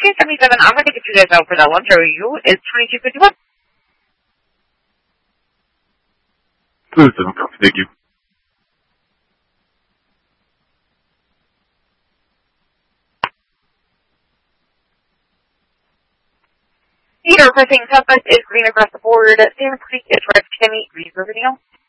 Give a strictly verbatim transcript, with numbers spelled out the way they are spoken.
Okay, seventy-seven. I'm going to get you guys out for that lunch. Are you? It's twenty-two fifty-one. twenty-seven, copy. Thank you. Peter, pressing Southwest is green across the board. San Creek is red ten eight. Read for video.